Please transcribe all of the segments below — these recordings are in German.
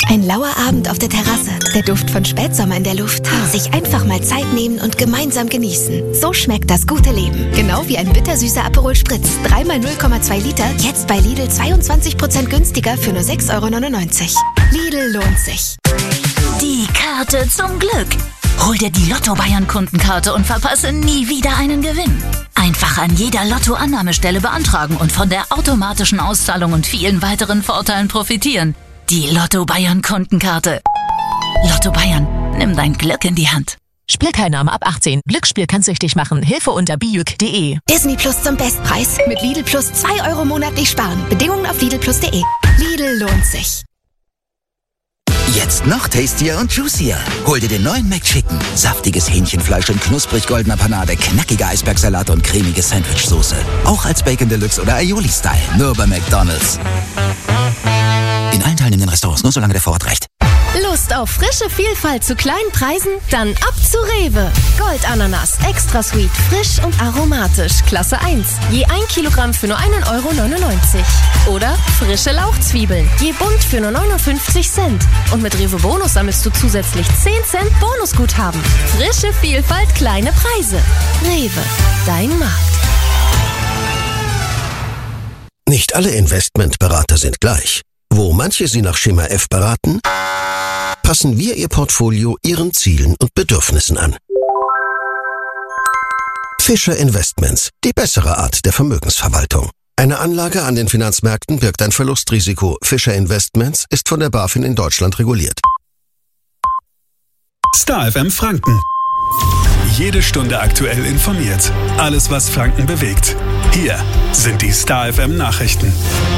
Ein lauer Abend auf der Terrasse, der Duft von Spätsommer in der Luft. Sich einfach mal Zeit nehmen und gemeinsam genießen. So schmeckt das gute Leben. Genau wie ein bittersüßer Aperol Spritz. 3x 0,2 Liter, jetzt bei Lidl 22% günstiger für nur 6,99 €. Lidl lohnt sich. Die Karte zum Glück. Hol dir die Lotto Bayern Kundenkarte und verpasse nie wieder einen Gewinn. Einfach an jeder Lotto-Annahmestelle beantragen und von der automatischen Auszahlung und vielen weiteren Vorteilen profitieren. Die Lotto Bayern Kundenkarte. Lotto Bayern, nimm dein Glück in die Hand. Spielteilnahme ab 18. Glücksspiel kann süchtig machen. Hilfe unter bijuk.de. Disney Plus zum Bestpreis. Mit Lidl Plus 2 € monatlich sparen. Bedingungen auf lidlplus.de. Lidl lohnt sich. Jetzt noch tastier und juicier. Hol dir den neuen McChicken. Saftiges Hähnchenfleisch in knusprig goldener Panade, knackiger Eisbergsalat und cremige Sandwichsoße. Auch als Bacon Deluxe oder Aioli-Style. Nur bei McDonald's. In allen teilnehmenden Restaurants, nur solange der Vorrat reicht. Lust auf frische Vielfalt zu kleinen Preisen? Dann ab zu Rewe. Goldananas, extra sweet, frisch und aromatisch, Klasse 1. Je 1 Kilogramm für nur 1,99 € Oder frische Lauchzwiebeln, je bunt für nur 59 Cent. Und mit Rewe Bonus sammelst du zusätzlich 10 Cent Bonusguthaben. Frische Vielfalt, kleine Preise. Rewe, dein Markt. Nicht alle Investmentberater sind gleich. Wo manche Sie nach Schema F beraten, passen wir Ihr Portfolio Ihren Zielen und Bedürfnissen an. Fischer Investments, die bessere Art der Vermögensverwaltung. Eine Anlage an den Finanzmärkten birgt ein Verlustrisiko. Fischer Investments ist von der BaFin in Deutschland reguliert. Star FM Franken. Jede Stunde aktuell informiert. Alles, was Franken bewegt. Hier sind die Star FM Nachrichten.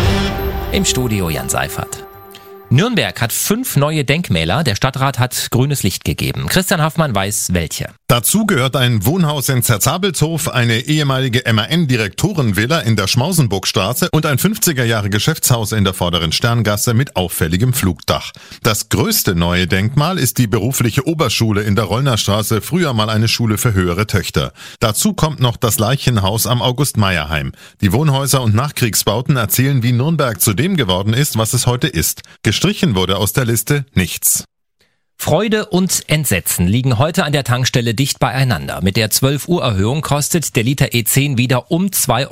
Im Studio Jan Seifert. Nürnberg hat 5 neue Denkmäler. Der Stadtrat hat grünes Licht gegeben. Christian Hoffmann weiß, welche. Dazu gehört ein Wohnhaus in Zerzabelshof, eine ehemalige MAN-Direktorenvilla in der Schmausenburgstraße und ein 50er-Jahre-Geschäftshaus in der Vorderen Sterngasse mit auffälligem Flugdach. Das größte neue Denkmal ist die berufliche Oberschule in der Rollnerstraße, früher mal eine Schule für höhere Töchter. Dazu kommt noch das Leichenhaus am August-Meyer-Heim. Die Wohnhäuser und Nachkriegsbauten erzählen, wie Nürnberg zu dem geworden ist, was es heute ist. Gestrichen wurde aus der Liste nichts. Freude und Entsetzen liegen heute an der Tankstelle dicht beieinander. Mit der 12-Uhr-Erhöhung kostet der Liter E10 wieder um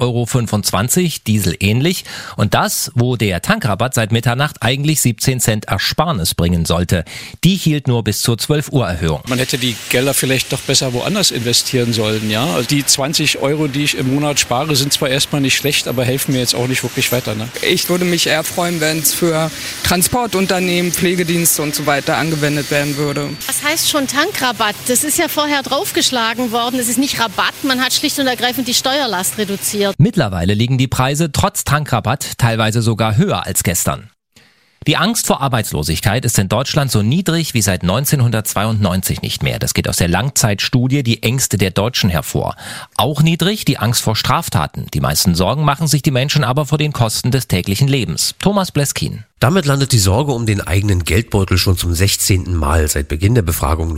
2,25 €, Diesel ähnlich. Und das, wo der Tankrabatt seit Mitternacht eigentlich 17 Cent Ersparnis bringen sollte. Die hielt nur bis zur 12-Uhr-Erhöhung. Man hätte die Gelder vielleicht doch besser woanders investieren sollen, ja. Also die 20 €, die ich im Monat spare, sind zwar erstmal nicht schlecht, aber helfen mir jetzt auch nicht wirklich weiter, ne? Ich würde mich eher freuen, wenn es für Transportunternehmen, Pflegedienste und so weiter angewendet werden würde. Was heißt schon Tankrabatt? Das ist ja vorher draufgeschlagen worden. Es ist nicht Rabatt, man hat schlicht und ergreifend die Steuerlast reduziert. Mittlerweile liegen die Preise trotz Tankrabatt teilweise sogar höher als gestern. Die Angst vor Arbeitslosigkeit ist in Deutschland so niedrig wie seit 1992 nicht mehr. Das geht aus der Langzeitstudie Die Ängste der Deutschen hervor. Auch niedrig die Angst vor Straftaten. Die meisten Sorgen machen sich die Menschen aber vor den Kosten des täglichen Lebens. Thomas Bleskin. Damit landet die Sorge um den eigenen Geldbeutel schon zum 16. Mal seit Beginn der Befragung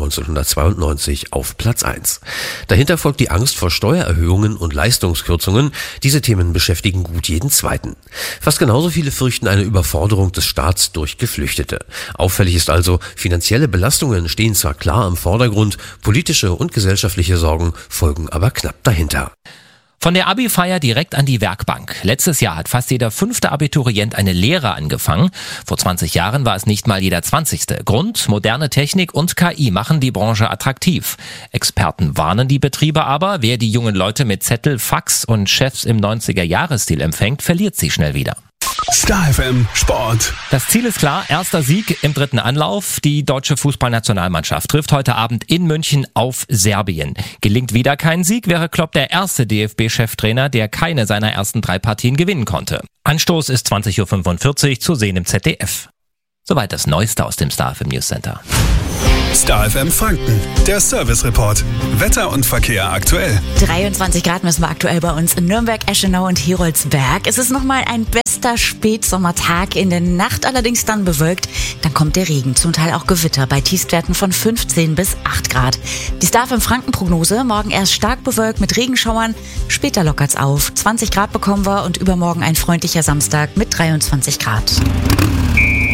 1992 auf Platz 1. Dahinter folgt die Angst vor Steuererhöhungen und Leistungskürzungen. Diese Themen beschäftigen gut jeden Zweiten. Fast genauso viele fürchten eine Überforderung des Staats durch Geflüchtete. Auffällig ist also, finanzielle Belastungen stehen zwar klar im Vordergrund, politische und gesellschaftliche Sorgen folgen aber knapp dahinter. Von der Abi-Feier direkt an die Werkbank. Letztes Jahr hat fast jeder 5. Abiturient eine Lehre angefangen. Vor 20 Jahren war es nicht mal jeder 20. Grund: moderne Technik und KI machen die Branche attraktiv. Experten warnen die Betriebe aber, wer die jungen Leute mit Zettel, Fax und Chefs im 90er-Jahres-Stil empfängt, verliert sie schnell wieder. Star FM Sport. Das Ziel ist klar, erster Sieg im 3. Anlauf. Die deutsche Fußballnationalmannschaft trifft heute Abend in München auf Serbien. Gelingt wieder kein Sieg, wäre Klopp der erste DFB-Cheftrainer, der keine seiner ersten 3 Partien gewinnen konnte. Anstoß ist 20:45 Uhr zu sehen im ZDF. Soweit das Neueste aus dem Star FM News Center. Star FM Franken, der Service Report. Wetter und Verkehr aktuell. 23 Grad müssen wir aktuell bei uns in Nürnberg, Eschenau und Heroldsberg. Es ist nochmal ein bester Spätsommertag, in der Nacht allerdings dann bewölkt. Dann kommt der Regen, zum Teil auch Gewitter bei Tiefstwerten von 15 bis 8 Grad. Die Star FM Franken Prognose: morgen erst stark bewölkt mit Regenschauern, später lockert's auf. 20 Grad bekommen wir und übermorgen ein freundlicher Samstag mit 23 Grad.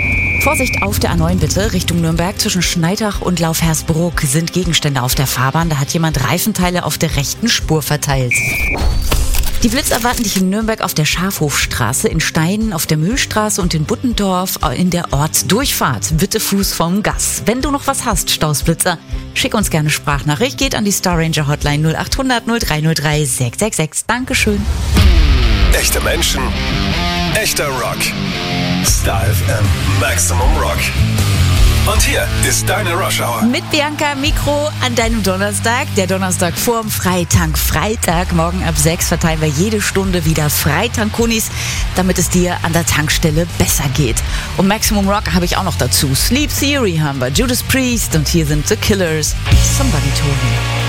Vorsicht auf der A9 bitte, Richtung Nürnberg. Zwischen Schneidach und Laufhersbruck sind Gegenstände auf der Fahrbahn. Da hat jemand Reifenteile auf der rechten Spur verteilt. Die Blitz erwarten dich in Nürnberg auf der Schafhofstraße, in Steinen, auf der Mühlstraße und in Buttendorf in der Ortsdurchfahrt. Bitte Fuß vom Gas. Wenn du noch was hast, Stausblitzer, schick uns gerne Sprachnachricht. Geht an die Star Ranger Hotline 0800 0303 666. Dankeschön. Echte Menschen, echter Rock. Star FM Maximum Rock. Und hier ist deine Rush Hour. Mit Bianca Mikro an deinem Donnerstag. Der Donnerstag vorm Freitank. Freitag, morgen ab 6 verteilen wir jede Stunde wieder Freitank-Kunis, damit es dir an der Tankstelle besser geht. Und Maximum Rock habe ich auch noch dazu. Sleep Theory haben wir, Judas Priest und hier sind The Killers. Somebody Told Me.